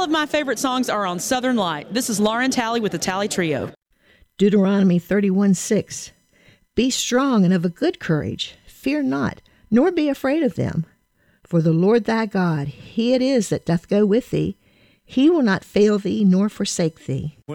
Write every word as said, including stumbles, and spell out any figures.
of my favorite songs are on Southern Light. This is Lauren Talley with the Talley Trio. Deuteronomy thirty-one six. Be strong and of a good courage. Fear not, nor be afraid of them. For the Lord thy God, he it is that doth go with thee. He will not fail thee nor forsake thee.